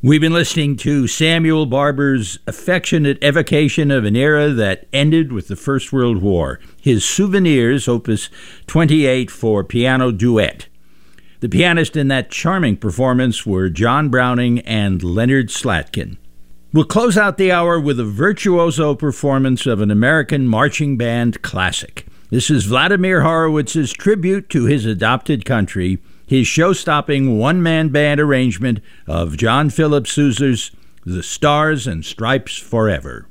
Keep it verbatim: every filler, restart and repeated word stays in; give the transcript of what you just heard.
We've been listening to Samuel Barber's affectionate evocation of an era that ended with the First World War, his Souvenirs, opus twenty-eight for piano duet. The pianists in that charming performance were John Browning and Leonard Slatkin. We'll close out the hour with a virtuoso performance of an American marching band classic. This is Vladimir Horowitz's tribute to his adopted country, his show-stopping one-man band arrangement of John Philip Sousa's The Stars and Stripes Forever.